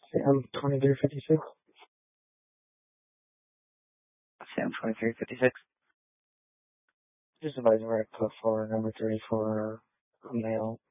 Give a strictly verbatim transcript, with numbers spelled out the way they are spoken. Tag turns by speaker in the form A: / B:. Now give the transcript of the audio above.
A: Sam twenty-three fifty-six.
B: Sam twenty-three fifty-six.
A: Just advise where I put for number three for a male